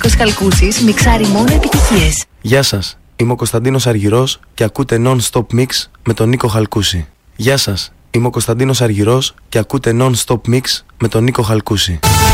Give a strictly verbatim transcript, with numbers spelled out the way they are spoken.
Χαλκούσης μιξάρει μόνο επιτυχίες. Γεια σας, είμαι ο Κωνσταντίνος Αργυρός και ακούτε Non-Stop Mix με τον Νίκο Χαλκούση. Γεια σας, είμαι ο Κωνσταντίνος Αργυρός και ακούτε Non-Stop Mix με τον Νίκο Χαλκούση.